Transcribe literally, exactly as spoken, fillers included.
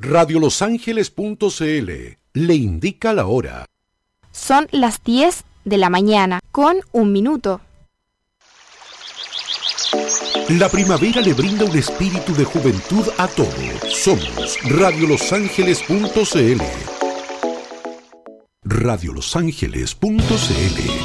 radio los ángeles punto c l le indica la hora. Son las diez de la mañana con un minuto. La primavera le brinda un espíritu de juventud a todos. Somos radio los ángeles punto c l. radio los ángeles punto c l